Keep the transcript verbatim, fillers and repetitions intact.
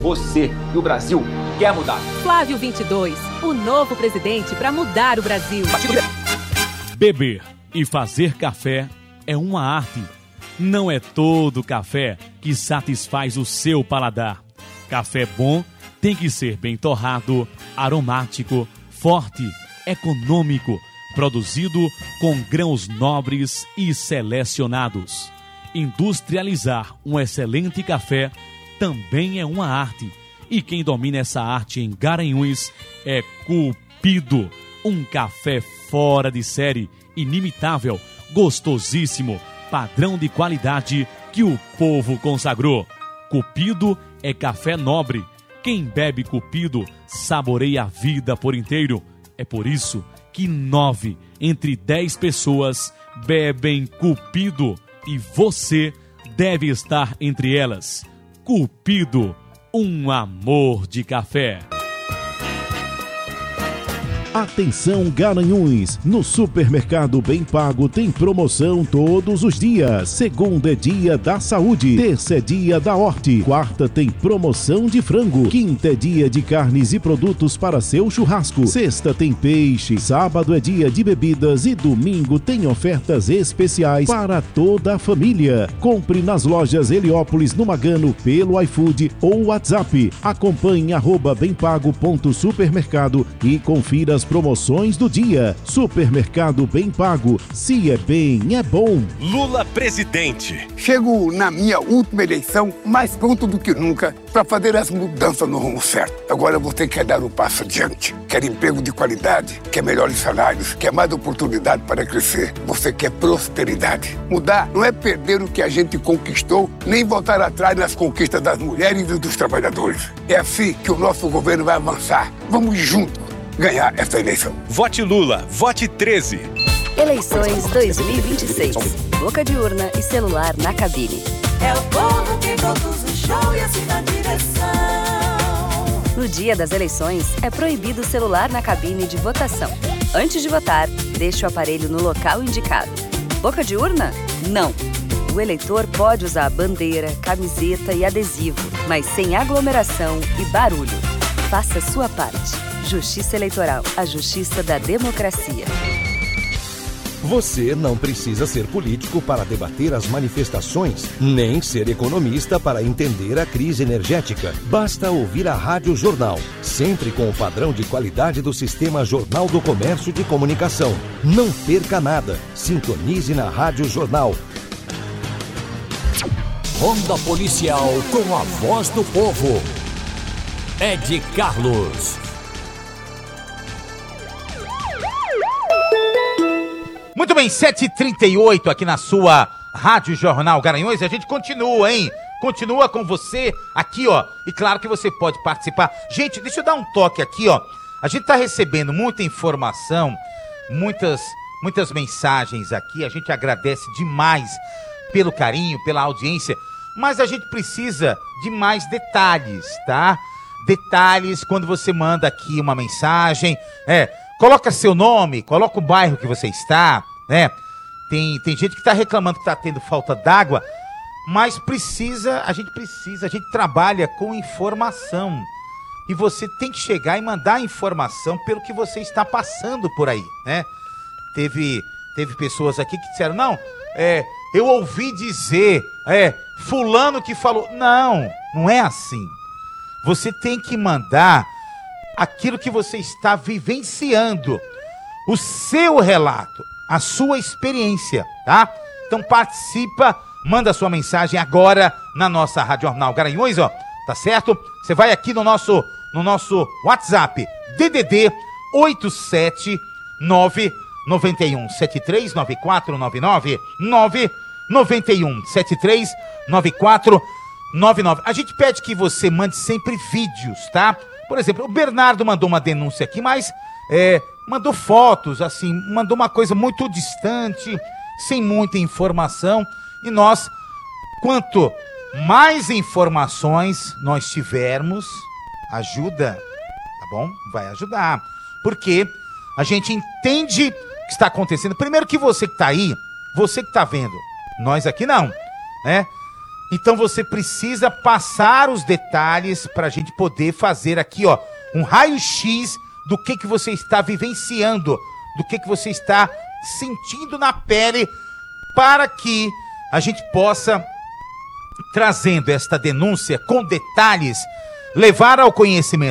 Você e o Brasil quer mudar. Flávio vinte e dois, o novo presidente para mudar o Brasil. Beber e fazer café é uma arte. Não é todo café que satisfaz o seu paladar. Café bom tem que ser bem torrado, aromático, forte, econômico, produzido com grãos nobres e selecionados. Industrializar um excelente café também é uma arte. E quem domina essa arte em Garanhuns é Cupido. Um café fora de série, inimitável, gostosíssimo, padrão de qualidade que o povo consagrou. Cupido é café nobre. Quem bebe Cupido saboreia a vida por inteiro. É por isso que nove entre dez pessoas bebem Cupido e você deve estar entre elas. Cupido, um amor de café. Atenção Garanhuns, no Supermercado Bem Pago tem promoção todos os dias. Segunda é dia da saúde, terça é dia da horte, quarta tem promoção de frango, quinta é dia de carnes e produtos para seu churrasco, sexta tem peixe, sábado é dia de bebidas e domingo tem ofertas especiais para toda a família. Compre nas lojas Heliópolis no Magano pelo iFood ou WhatsApp. Acompanhe arroba bemapago ponto supermercado e confira as promoções do dia. Supermercado Bem Pago. Se é bem, é bom. Lula presidente. Chego na minha última eleição mais pronto do que nunca para fazer as mudanças no rumo certo. Agora você quer dar o passo adiante. Quer emprego de qualidade, quer melhores salários, quer mais oportunidade para crescer. Você quer prosperidade. Mudar não é perder o que a gente conquistou, nem voltar atrás nas conquistas das mulheres e dos trabalhadores. É assim que o nosso governo vai avançar. Vamos juntos ganhar essa eleição. Vote Lula, vote treze. Eleições dois mil e vinte e seis. Boca de urna e celular na cabine. É o povo que conduz o show e assina a direção. No dia das eleições, é proibido o celular na cabine de votação. Antes de votar, deixe o aparelho no local indicado. Boca de urna? Não. O eleitor pode usar bandeira, camiseta e adesivo, mas sem aglomeração e barulho. Faça a sua parte. Justiça Eleitoral, a justiça da democracia. Você não precisa ser político para debater as manifestações, nem ser economista para entender a crise energética. Basta ouvir a Rádio Jornal, sempre com o padrão de qualidade do Sistema Jornal do Comércio de Comunicação. Não perca nada. Sintonize na Rádio Jornal. Ronda Policial com a voz do povo. Ed Carlos. Muito bem, sete e trinta e oito aqui na sua Rádio Jornal Garanhuns. A gente continua, hein? Continua com você aqui, ó. E claro que você pode participar. Gente, deixa eu dar um toque aqui, ó. A gente tá recebendo muita informação, muitas, muitas mensagens aqui. A gente agradece demais pelo carinho, pela audiência. Mas a gente precisa de mais detalhes, tá? Detalhes quando você manda aqui uma mensagem. É, coloca seu nome, coloca o bairro que você está, né? Tem, tem gente que tá reclamando que tá tendo falta d'água, mas precisa, a gente precisa, a gente trabalha com informação. E você tem que chegar e mandar informação pelo que você está passando por aí, né? Teve, teve pessoas aqui que disseram, não, é, eu ouvi dizer, é, fulano que falou. Não, não é assim. Você tem que mandar aquilo que você está vivenciando, o seu relato, a sua experiência, tá? Então participa, manda sua mensagem agora na nossa Rádio Jornal Garanhuns, ó, tá certo? Você vai aqui no nosso, no nosso WhatsApp, D D D oito sete nove nove um sete três nove quatro nove nove, nove nove um sete três nove quatro nove nove. A gente pede que você mande sempre vídeos, tá? Por exemplo, o Bernardo mandou uma denúncia aqui, mas é, mandou fotos, assim, mandou uma coisa muito distante, sem muita informação. E nós, quanto mais informações nós tivermos, ajuda, tá bom? Vai ajudar. Porque a gente entende o que está acontecendo. Primeiro que você que está aí, você que está vendo, nós aqui não, né? Então você precisa passar os detalhes para a gente poder fazer aqui, ó, um raio-x do que, que você está vivenciando, do que, que você está sentindo na pele, para que a gente possa, trazendo esta denúncia com detalhes, levar ao conhecimento